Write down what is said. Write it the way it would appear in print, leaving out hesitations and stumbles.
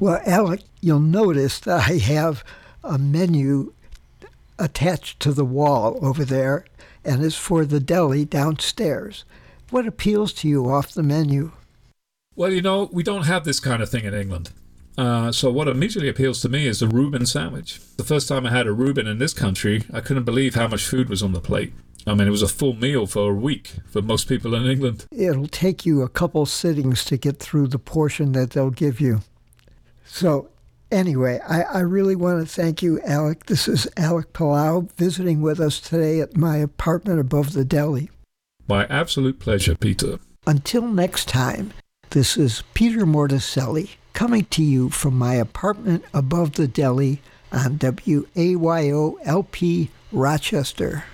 Well, Alec, you'll notice that I have a menu attached to the wall over there, and it's for the deli downstairs. What appeals to you off the menu? Well, we don't have this kind of thing in England. So what immediately appeals to me is the Reuben sandwich. The first time I had a Reuben in this country, I couldn't believe how much food was on the plate. I mean, it was a full meal for a week for most people in England. It'll take you a couple sittings to get through the portion that they'll give you. So anyway, I really want to thank you, Alec. This is Alec Palau visiting with us today at my apartment above the deli. My absolute pleasure, Peter. Until next time, this is Peter Morticelli coming to you from my apartment above the deli on WAYO-LP Rochester.